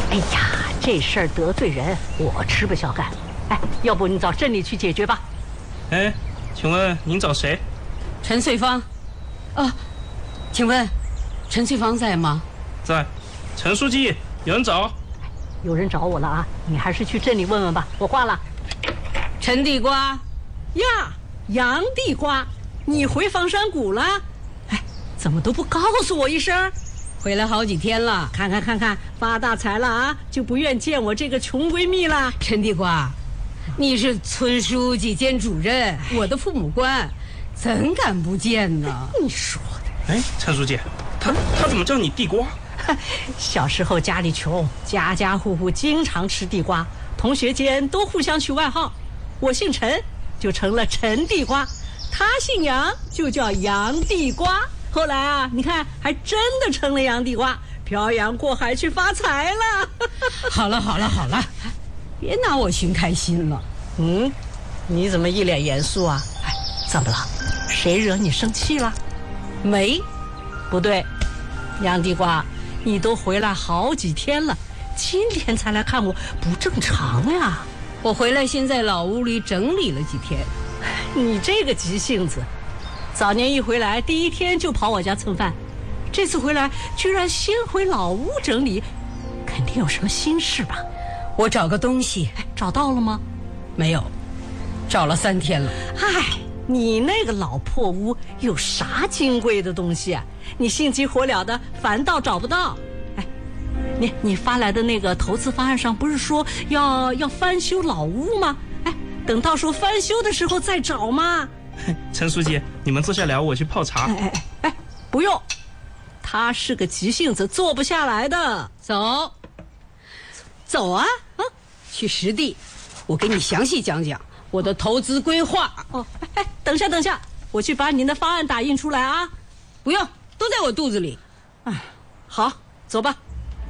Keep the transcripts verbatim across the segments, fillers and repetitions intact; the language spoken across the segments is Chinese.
哎呀，这事儿得罪人，我吃不消干。哎，要不你找镇里去解决吧。 哎，请问您找谁？ 陈翠芳。啊，请问陈翠芳在吗？ 在。陈书记，有人找。 有人找我了啊！你还是去镇里问问吧。我挂了。 陈地瓜。 呀，杨地瓜，你回房山谷了？哎，怎么都不告诉我一声？ 回来好几天了， 看看看看，发大财了啊，就不愿见我这个穷闺蜜了。 陈地瓜，你是村书记兼主任，我的父母官，怎敢不见呢？ 你说的。 哎，陈书记，他他怎么叫你地瓜？ 小时候家里穷，家家户户经常吃地瓜，同学间都互相取外号。我姓陈，就成了陈地瓜；他姓杨，就叫杨地瓜。后来啊，你看，还真的成了杨地瓜，漂洋过海去发财了。 好了好了好了，别拿我寻开心了。 嗯，你怎么一脸严肃啊？哎，怎么了？谁惹你生气了？ 没， 不对，杨地瓜，你都回来好几天了，今天才来看我，不正常呀。 我回来先在老屋里整理了几天。 你这个急性子，早年一回来第一天就跑我家蹭饭，这次回来居然先回老屋整理，肯定有什么心事吧？ 我找个东西， 哎，找到了吗？ 没有，找了三天了。 唉，你那个老破屋有啥金贵的东西啊？你心急火燎的，反倒找不到。哎，你你发来的那个投资方案上不是说要要翻修老屋吗？哎，等到时候翻修的时候再找嘛。 陈书记，你们坐下聊，我去泡茶。 哎哎哎，不用，他是个急性子，坐不下来的。 走，走啊啊！去实地，我给你详细讲讲我的投资规划。 哦，哎，等下等下，我去把您的方案打印出来啊。 不用，都在我肚子里。 哎，好，走吧。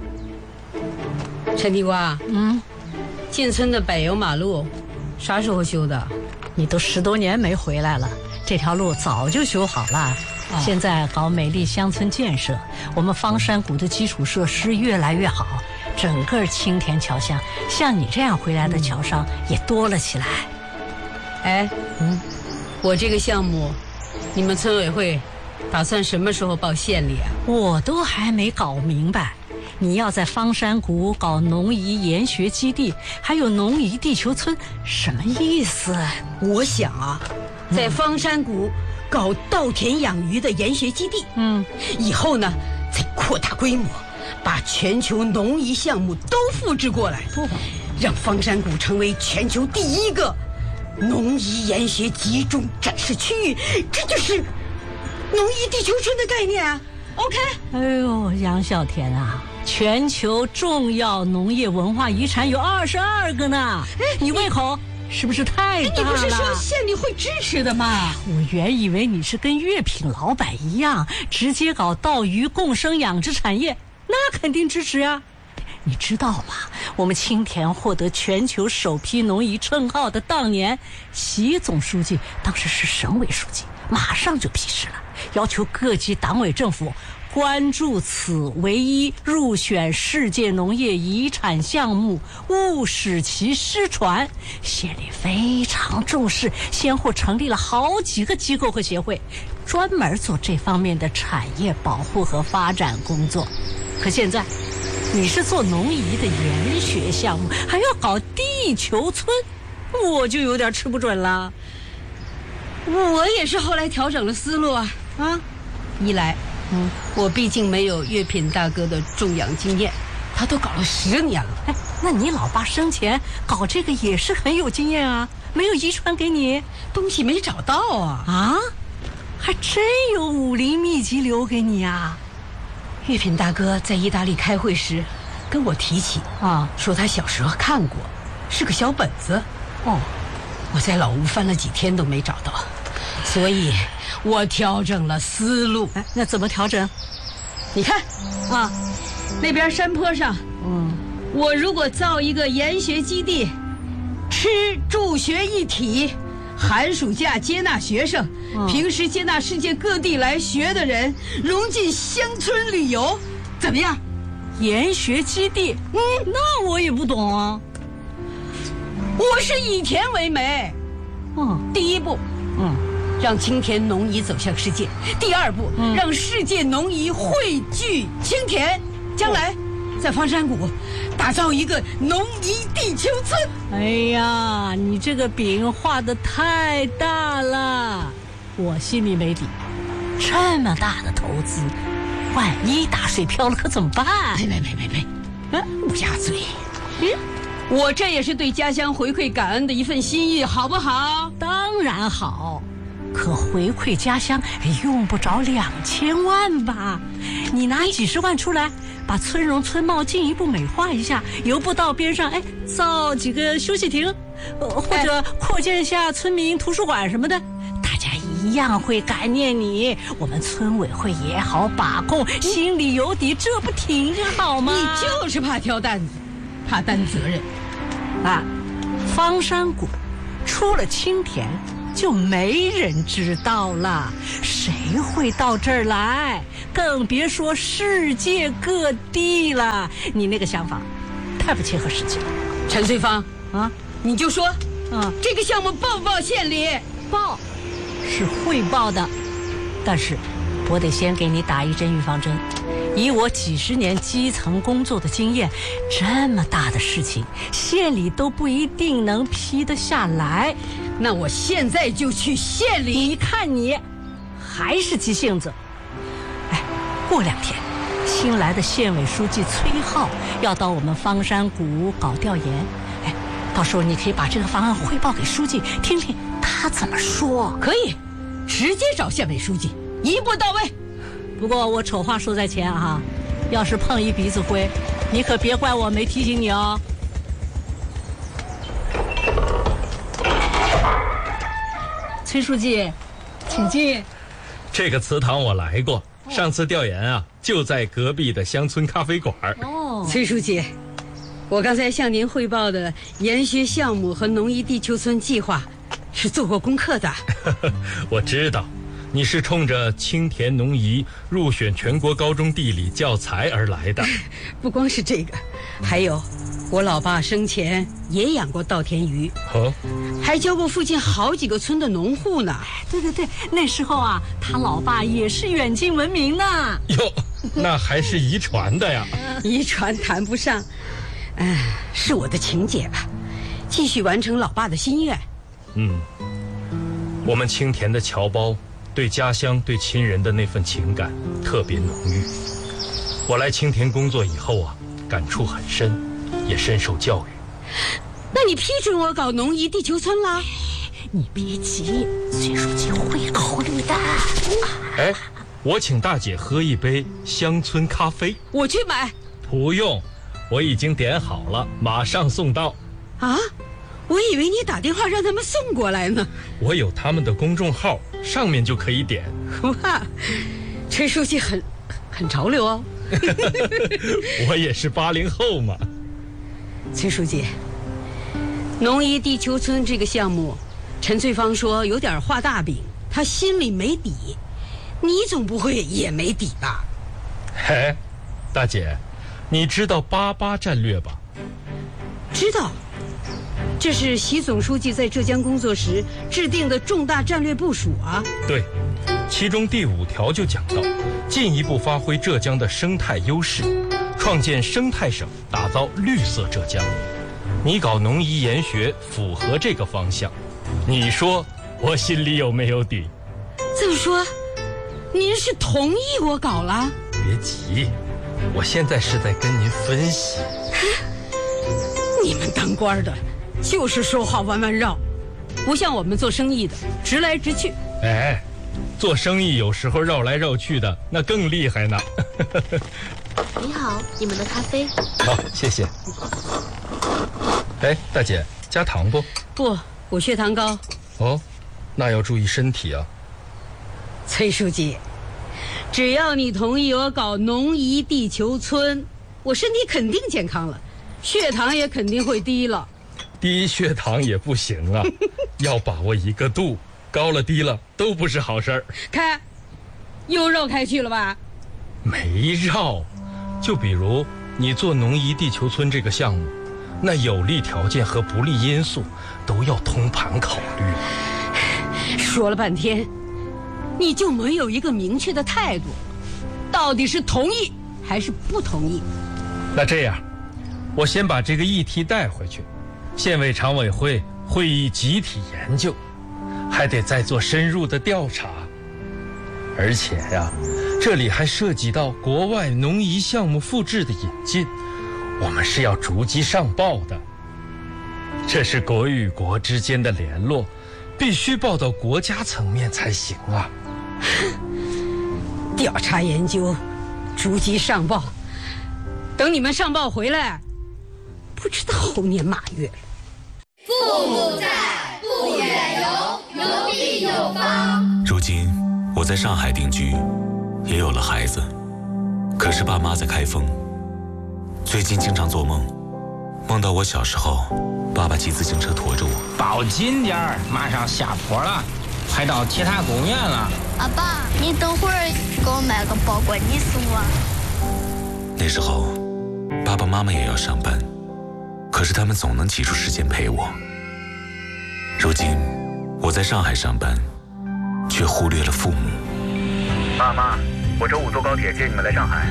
陈地瓜， 嗯， 进村的柏油马路啥时候修的？ 你都十多年没回来了，这条路早就修好了。哦，现在搞美丽乡村建设，我们方山谷的基础设施越来越好，整个青田桥乡像你这样回来的桥商也多了起来。 哎，嗯，我这个项目，你们村委会打算什么时候报县里啊？ 我都还没搞明白。你要在方山谷搞农仪研学基地，还有农仪地球村，什么意思？ 我想啊，在方山谷搞稻田养鱼的研学基地，嗯，以后呢再扩大规模，把全球农仪项目都复制过来，让方山谷成为全球第一个农仪研学集中展示区域，这就是农仪地球村的概念啊。OK。 哎呦，杨小田啊，全球重要农业文化遗产有二十二个呢。哎，你胃口是不是太大了？ 你不是说县里会支持的吗？ 我原以为你是跟月品老板一样，直接搞稻鱼共生养殖产业，那肯定支持啊。你知道吧？我们青田获得全球首批农仪称号的当年，习总书记当时是省委书记，马上就批示了，要求各级党委政府关注此唯一入选世界农业遗产项目，勿使其失传。县里非常重视，先后成立了好几个机构和协会，专门做这方面的产业保护和发展工作。可现在你是做农仪的研学项目，还要搞地球村，我就有点吃不准了。 我也是后来调整了思路啊啊！一来，嗯，我毕竟没有月品大哥的种养经验，他都搞了十年了。 哎，那你老爸生前搞这个也是很有经验啊，没有遗传给你？ 东西没找到啊啊！还真有武林秘籍留给你啊！ 月品大哥在意大利开会时跟我提起啊，说他小时候看过，是个小本子。哦，我在老屋翻了几天都没找到，所以我调整了思路。 哎，那怎么调整？ 你看啊，那边山坡上，嗯，我如果造一个研学基地，吃住学一体，寒暑假接纳学生，嗯，平时接纳世界各地来学的人，融进乡村旅游，怎么样？ 研学基地，嗯，那我也不懂啊。 我是以田为美。 嗯， 第一步， 嗯， 让青田农医走向世界；第二步， 嗯、 让世界农医汇聚青田，将来在方山谷打造一个农医地球村。 哎呀，你这个饼画得太大了，我心里没底。这么大的投资，万一打水漂了可怎么办？ 呸呸呸呸呸！ 嗯， 乌鸦嘴。 嗯， 我这也是对家乡回馈感恩的一份心意，好不好？ 当然好，可回馈家乡用不着两千万吧？你拿几十万出来，把村容村貌进一步美化一下，由步道边上哎造几个休息亭，呃，或者扩建一下村民图书馆什么的，大家一样会感念你。我们村委会也好把控，心里有底，这不挺好吗？ 你就是怕挑担子，怕担责任。 啊，方山谷出了青田就没人知道了，谁会到这儿来？更别说世界各地了。你那个想法太不切合实际了。 陈翠芳啊， 你就说， 啊， 这个项目报不报县里？ 报是会报的，但是我得先给你打一针预防针。以我几十年基层工作的经验，这么大的事情，县里都不一定能批得下来。 那我现在就去县里。 你看你，还是急性子。哎，过两天，新来的县委书记崔浩要到我们方山谷搞调研。哎，到时候你可以把这个方案汇报给书记，听听他怎么说。 可以，直接找县委书记，一步到位。 不过我丑话说在前啊，要是碰一鼻子灰，你可别怪我没提醒你哦。崔书记，请进。 这个祠堂我来过，上次调研啊，就在隔壁的乡村咖啡馆。 哦， 崔书记，我刚才向您汇报的研学项目和农医地球村计划，是做过功课的。 我知道。你是冲着青田农医入选全国高中地理教材而来的。 不光是这个，还有我老爸生前也养过稻田鱼， 哦， 还教过附近好几个村的农户呢。 对对对，那时候啊，他老爸也是远近闻名呢。 哟，那还是遗传的呀。 遗传谈不上，哎，是我的情结吧，继续完成老爸的心愿。 嗯，我们青田的侨胞对家乡、对亲人的那份情感特别浓郁。我来青田工作以后啊，感触很深，也深受教育。 那你批准我搞农医地球村了？ 你别急，崔书记会考虑的。 哎，我请大姐喝一杯乡村咖啡。 我去买。 不用，我已经点好了，马上送到。 啊？我以为你打电话让他们送过来呢。 我有他们的公众号，上面就可以点。 哇，崔书记很很潮流哦。 我也是八零后嘛。 崔书记，农医地球村这个项目，陈翠芳说有点画大饼，她心里没底。你总不会也没底吧？ 嘿，大姐，你知道八八战略吧？ 知道。这是习总书记在浙江工作时制定的重大战略部署啊。 对，其中第五条就讲到，进一步发挥浙江的生态优势，创建生态省，打造绿色浙江。你搞农医研学符合这个方向，你说我心里有没有底？ 这么说，您是同意我搞了？ 别急，我现在是在跟您分析。 你们当官的就是说话弯弯绕，不像我们做生意的直来直去。 哎，做生意有时候绕来绕去的，那更厉害呢。 你好，你们的咖啡。 好，谢谢。哎，大姐，加糖不？ 不，我血糖高。 哦，那要注意身体啊。 崔书记，只要你同意我搞农医地球村，我身体肯定健康了，血糖也肯定会低了。 低血糖也不行啊，要把握一个度，高了低了都不是好事儿。 看，又绕开去了吧？ 没绕，就比如你做农宜地球村这个项目，那有利条件和不利因素都要通盘考虑。 说了半天，你就没有一个明确的态度，到底是同意还是不同意？ 那这样，我先把这个议题带回去，县委常委会会议集体研究，还得再做深入的调查。而且呀，这里还涉及到国外农宜项目复制的引进，我们是要逐级上报的。这是国与国之间的联络，必须报到国家层面才行啊。 调查研究，逐级上报，等你们上报回来，不知道猴年马月了。 父母在，不远游，游必有方。 如今我在上海定居，也有了孩子，可是爸妈在开封。最近经常做梦，梦到我小时候，爸爸骑自行车驮着我。 抱紧点儿，马上下坡了，快到铁塔公园了。 阿爸，你等会儿给我买个包裹，你送我。 那时候，爸爸妈妈也要上班，可是他们总能挤出时间陪我。如今，我在上海上班，却忽略了父母。 爸妈，我周五坐高铁接你们来上海。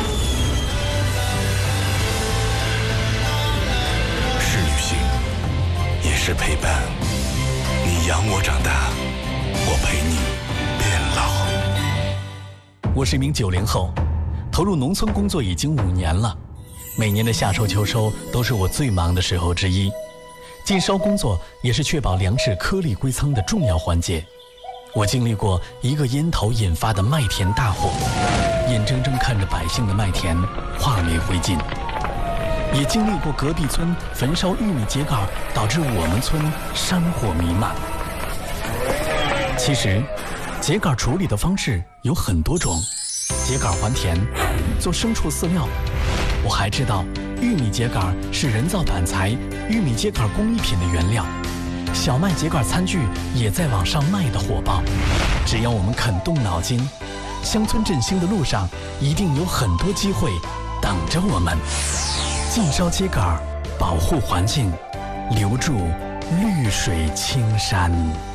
是旅行，也是陪伴。你养我长大，我陪你变老。 我是一名九零后，投入农村工作已经五年了。每年的夏收秋收都是我最忙的时候之一。进烧工作也是确保粮食颗粒归仓的重要环节。我经历过一个烟头引发的麦田大火，眼睁睁看着百姓的麦田化为灰烬，也经历过隔壁村焚烧玉米秸秆导致我们村山火弥漫。其实秸秆处理的方式有很多种，秸秆还田，做牲畜饲料。我还知道玉米秸秆是人造板材、玉米秸秆工艺品的原料，小麦秸秆餐具也在往上卖得火爆。只要我们肯动脑筋，乡村振兴的路上一定有很多机会等着我们。禁烧秸秆，保护环境，留住绿水青山。